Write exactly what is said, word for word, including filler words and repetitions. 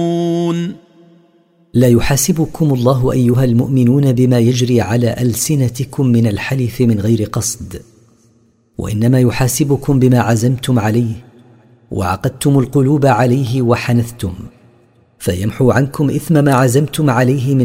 لا يحاسبكم الله أيها المؤمنون بما يجري على ألسنتكم من الحلف من غير قصد، وإنما يحاسبكم بما عزمتم عليه وعقدتم القلوب عليه وحنثتم، فيمحو عنكم إثم ما عزمتم عليه من